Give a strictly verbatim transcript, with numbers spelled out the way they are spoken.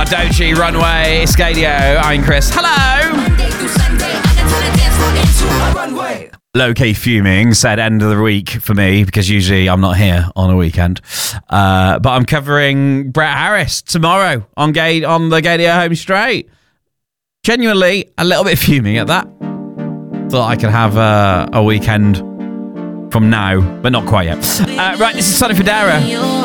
Doechii, Runway, Scadio, I'm Chris. Hello! Low-key fuming, said end of the week for me, because usually I'm not here on a weekend. Uh, but I'm covering Brett Harris tomorrow on Gay on the Gadio Home Straight. Genuinely a little bit fuming at that. Thought I could have uh, a weekend from now, but not quite yet. Uh, right, this is Sonny Fodera.